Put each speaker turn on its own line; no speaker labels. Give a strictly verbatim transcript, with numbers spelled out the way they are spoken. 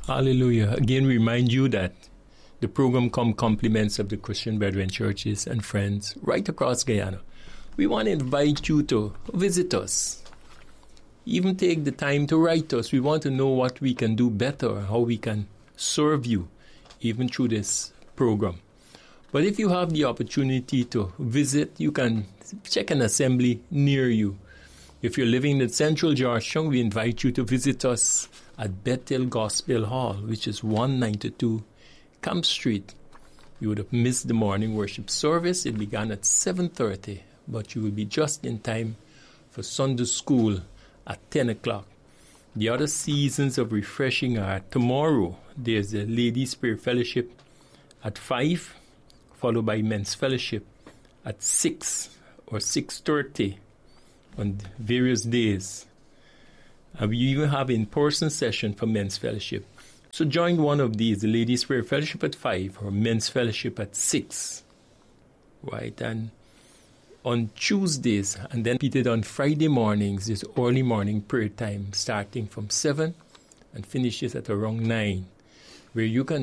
Hallelujah. Again, remind you that the program come compliments of the Christian Brethren churches and friends right across Guyana. We want to invite you to visit us. Even take the time to write us. We want to know what we can do better, how we can serve you, even through this program. But if you have the opportunity to visit, you can check an assembly near you. If you're living in central Georgetown, we invite you to visit us at Bethel Gospel Hall, which is one ninety-two Camp Street. You would have missed the morning worship service. It began at seven thirty, but you will be just in time for Sunday school at ten o'clock. The other seasons of refreshing are tomorrow. There's a Ladies' Prayer Fellowship at five, followed by Men's Fellowship at six or six thirty on various days. And we even have in-person session for Men's Fellowship. So join one of these, the Ladies' Prayer Fellowship at five or Men's Fellowship at six. Right? And on Tuesdays, and then repeated on Friday mornings, is early morning prayer time starting from seven and finishes at around nine, where you can